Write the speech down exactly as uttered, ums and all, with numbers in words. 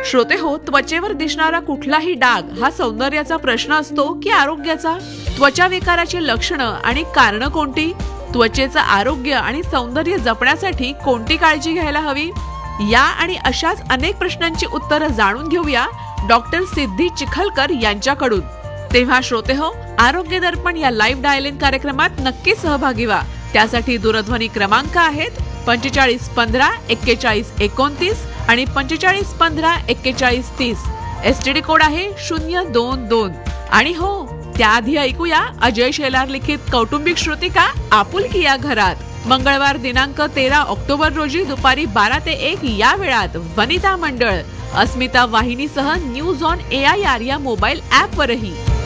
श्रोते हो, त्वचेवर दिसणारा कुठलाही डाग हा सौंदर्याचा प्रश्न असतो की आरोग्याचा? त्वचा विकाराची लक्षणं आणि कारणं कोणती? त्वचेचं आरोग्य आणि सौंदर्य जपण्यासाठी कोणती काळजी घ्यायला हवी? या आणि अशाच अनेक प्रश्नांची उत्तरं जाणून घेऊया डॉक्टर सिद्धी चिखलकर यांच्याकडून. तेव्हा श्रोते हो, आरोग्य दर्पण या लाईव्ह डायल कार्यक्रमात नक्की सहभागी व्हा. त्यासाठी दूरध्वनी क्रमांक आहेत पंचेचाळीस पंधरा एक्केचाळीस एकोणतीस आणि पंचेचाळीस पंधरा एक्केचाळीस तीस. एसटीडी कोड आहे शून्य दोन दोन. आणि हो, त्याआधी ऐकूया अजय शेलार लिखित कौटुंबिक श्रुतिका आपुलकी या घरात. मंगळवार दिनांक तेरा ऑक्टोबर रोजी दुपारी बारा ते एक या वेळात वनिता मंडळ अस्मिता वाहिनीसह news on A I R या मोबाईल ऍप वरही.